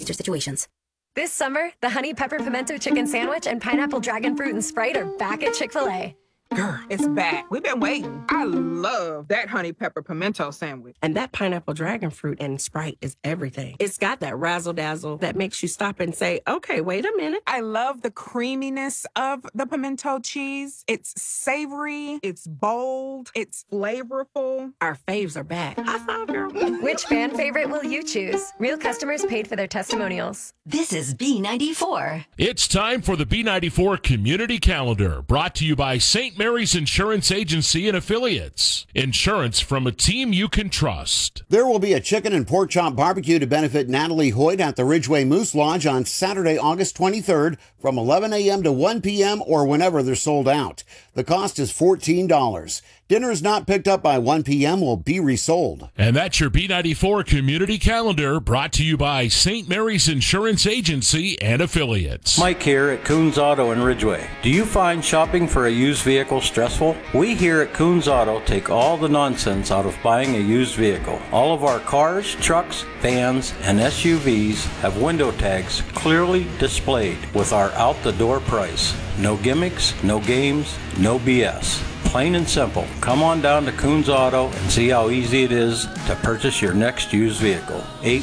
use or situations. This summer, the Honey Pepper Pimento Chicken Sandwich and Pineapple Dragon Fruit and Sprite are back at Chick-fil-A. Girl, it's back. We've been waiting. I love that honey pepper pimento sandwich. And that pineapple dragon fruit and Sprite is everything. It's got that razzle-dazzle that makes you stop and say, okay, wait a minute. I love the creaminess of the pimento cheese. It's savory, it's bold, it's flavorful. Our faves are back. High five, girl. Which fan favorite will you choose? Real customers paid for their testimonials. This is B94. It's time for the B94 Community Calendar, brought to you by St. Mary's Insurance Agency and affiliates. Insurance from a team you can trust. There will be a chicken and pork chop barbecue to benefit Natalie Hoyt at the Ridgeway Moose Lodge on Saturday, August 23rd from 11 a.m. to 1 p.m. or whenever they're sold out. The cost is $14. Dinners not picked up by 1 p.m. will be resold. And that's your B94 Community Calendar, brought to you by St. Mary's Insurance Agency and affiliates. Mike here at Coons Auto in Ridgeway. Do you find shopping for a used vehicle stressful? We here at Coons Auto take all the nonsense out of buying a used vehicle. All of our cars, trucks, vans, and SUVs have window tags clearly displayed with our out-the-door price. No gimmicks, no games, no BS. Plain and simple. Come on down to Coons Auto and see how easy it is to purchase your next used vehicle.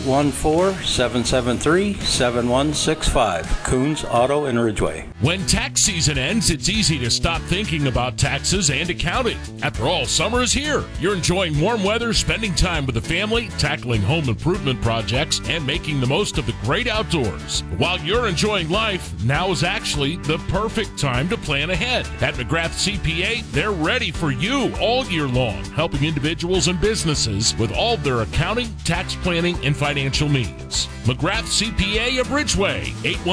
814-773-7165. Coons Auto in Ridgeway. When tax season ends, it's easy to stop thinking about taxes and accounting. After all, summer is here. You're enjoying warm weather, spending time with the family, tackling home improvement projects, and making the most of the great outdoors. While you're enjoying life, now is actually the perfect time to plan ahead. At McGrath CPA, they're ready for you all year long, helping individuals and businesses with all their accounting, tax planning, and financial needs. McGrath CPA of Ridgeway,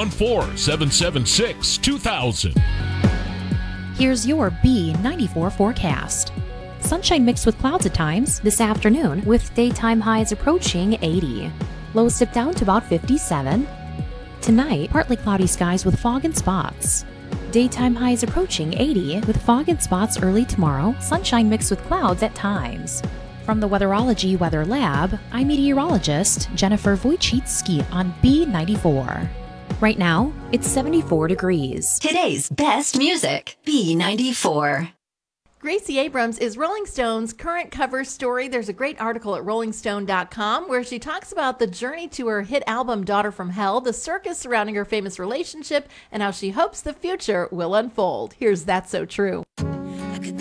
814-776-2000. Here's your B94 forecast. Sunshine mixed with clouds at times this afternoon, with daytime highs approaching 80. Lows dip down to about 57. Tonight, partly cloudy skies with fog and spots. Daytime highs approaching 80 with fog and spots early tomorrow, sunshine mixed with clouds at times. From the Weatherology Weather Lab, I'm meteorologist Jennifer Wojcicki on B94. Right now, it's 74 degrees. Today's best music, B94. Gracie Abrams is Rolling Stone's current cover story. There's a great article at rollingstone.com where she talks about the journey to her hit album Daughter from Hell, the circus surrounding her famous relationship, and how she hopes the future will unfold. Here's That's So True.